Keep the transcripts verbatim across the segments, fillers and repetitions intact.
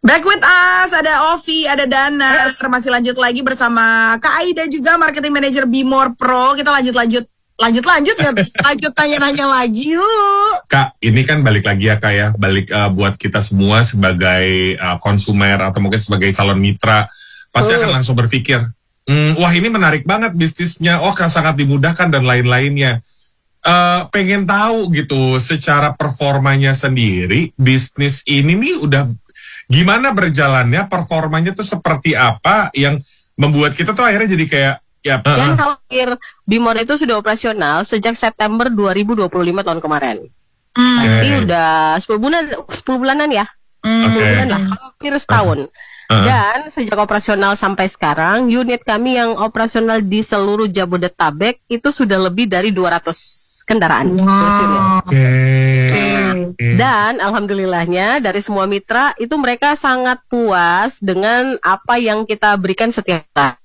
Back with us, ada Ovi, ada Dana. Yes. Masih lanjut lagi bersama Kak Aida juga, Marketing Manager Bimor Pro. Kita lanjut-lanjut, lanjut-lanjut ya, lanjut tanya-tanya lagi yuk. Kak, ini kan balik lagi ya Kak ya, balik uh, buat kita semua sebagai uh, konsumer atau mungkin sebagai calon mitra, pasti uh. akan langsung berpikir, hmm, wah ini menarik banget bisnisnya, oh kan sangat dimudahkan dan lain-lainnya. Uh, pengen tahu gitu, secara performanya sendiri, bisnis ini nih udah gimana berjalannya, performanya tuh seperti apa yang membuat kita tuh akhirnya jadi kayak ya. Jangan khawatir, Bimor itu sudah operasional sejak September dua ribu dua puluh lima tahun kemarin. Mm. Tapi Okay. udah sepuluh bulan, sepuluh bulanan ya, Mm. sepuluh Okay. bulan lah, hampir setahun. Uh. Dan sejak operasional sampai sekarang, unit kami yang operasional di seluruh Jabodetabek itu sudah lebih dari dua ratus kendaraan. Wow. Oke. Okay. Dan alhamdulillahnya dari semua mitra itu mereka sangat puas dengan apa yang kita berikan setiap hari.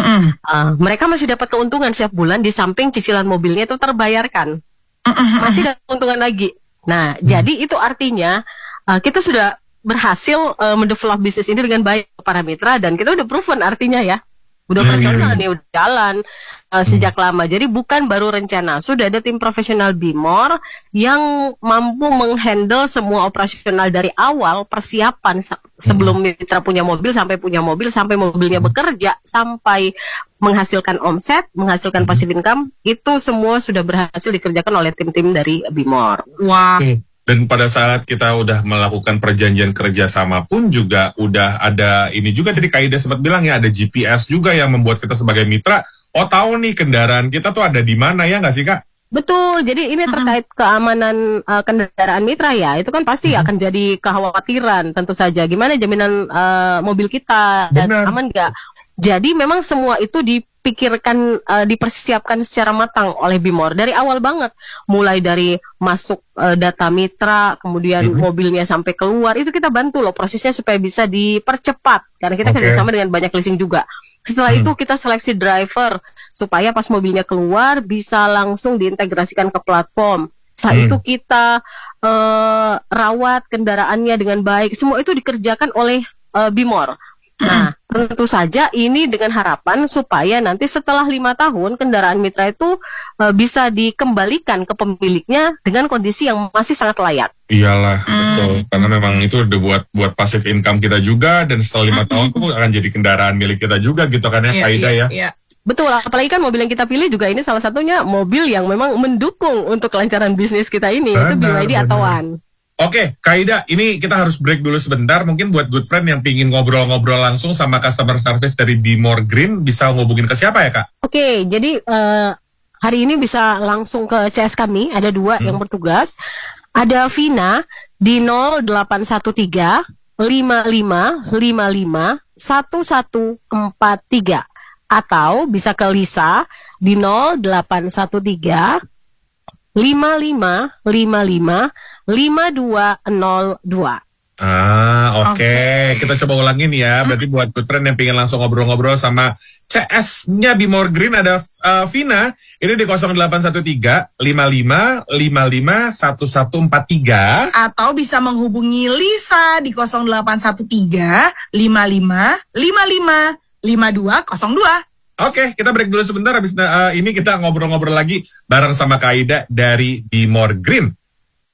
Uh, mereka masih dapat keuntungan setiap bulan di samping cicilan mobilnya itu terbayarkan. Masih ada keuntungan lagi. Nah, mm. jadi itu artinya uh, kita sudah berhasil uh, mendevelop bisnis ini dengan baik para mitra dan kita udah proven artinya ya. Udah operasional nih, udah jalan uh, sejak lama. Jadi bukan baru rencana, sudah ada tim profesional Bimor yang mampu menghandle semua operasional dari awal, persiapan se- sebelum mitra punya mobil, sampai punya mobil, sampai mobilnya bekerja, sampai menghasilkan omset, menghasilkan passive income, itu semua sudah berhasil dikerjakan oleh tim-tim dari Bimor. Wah. Hmm. Dan pada saat kita udah melakukan perjanjian kerjasama pun juga udah ada ini juga, tadi Kak Ida sempat bilang ya, ada G P S juga yang membuat kita sebagai mitra, oh tahu nih kendaraan kita tuh ada di mana, ya nggak sih Kak? Betul, jadi ini terkait keamanan uh, kendaraan mitra ya, itu kan pasti mm-hmm. akan jadi kekhawatiran tentu saja. Gimana jaminan uh, mobil kita dan Benar. aman nggak? Jadi memang semua itu dipikirkan, uh, dipersiapkan secara matang oleh Bimor dari awal banget, mulai dari masuk uh, data mitra, kemudian mm-hmm. mobilnya sampai keluar, itu kita bantu loh prosesnya supaya bisa dipercepat karena kita Okay. kerjasama dengan banyak leasing juga. Setelah hmm. itu kita seleksi driver supaya pas mobilnya keluar bisa langsung diintegrasikan ke platform. Setelah hmm. itu kita uh, rawat kendaraannya dengan baik. Semua itu dikerjakan oleh uh, Bimor. Nah, tentu saja ini dengan harapan supaya nanti setelah lima tahun kendaraan mitra itu uh, bisa dikembalikan ke pemiliknya dengan kondisi yang masih sangat layak. Iyalah, Mm. betul. Karena memang itu udah buat buat passive income kita juga, dan setelah lima tahun itu akan jadi kendaraan milik kita juga gitu kan ya, Iya, Kak Ida iya, ya. iya. Betul, apalagi kan mobil yang kita pilih juga ini salah satunya mobil yang memang mendukung untuk kelancaran bisnis kita ini, yaitu B Y D atau One. Oke, Kak Ida, ini kita harus break dulu sebentar. Mungkin buat good friend yang pingin ngobrol-ngobrol langsung sama customer service dari Bimor Green, bisa ngubungin ke siapa ya, Kak? Oke, jadi uh, hari ini bisa langsung ke C S kami, ada dua hmm. yang bertugas. Ada Vina di nol delapan satu tiga lima lima lima lima satu satu empat tiga, atau bisa ke Lisa di nol delapan satu tiga lima lima lima lima lima dua nol dua. Ah, oke. Okay. Okay. Kita coba ulangin ya. Berarti buat good friend yang pengen langsung ngobrol-ngobrol sama C S-nya Bimor Green, ada uh, Vina. Ini di nol delapan satu tiga lima lima lima lima satu satu empat tiga. Atau bisa menghubungi Lisa di nol delapan satu tiga lima lima lima lima lima dua nol dua. Oke, kita break dulu sebentar. Habis uh, ini kita ngobrol-ngobrol lagi bareng sama Kak Ida dari Bimor Green.